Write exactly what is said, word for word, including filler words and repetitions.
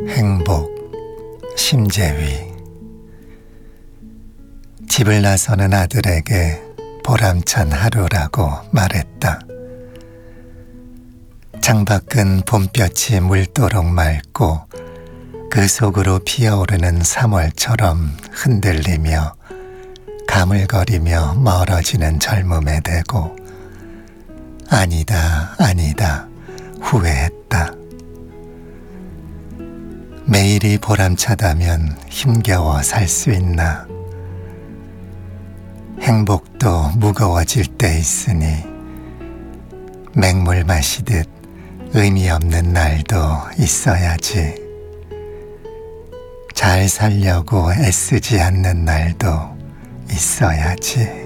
행복, 심재위. 집을 나서는 아들에게 보람찬 하루라고 말했다. 창밖은 봄볕이 물도록 맑고 그 속으로 피어오르는 삼월처럼 흔들리며 가물거리며 멀어지는 젊음에 대고 아니다 아니다 후회했다. 매일이 보람차다면 힘겨워 살 수 있나. 행복도 무거워질 때 있으니 맹물 마시듯 의미 없는 날도 있어야지. 잘 살려고 애쓰지 않는 날도 있어야지.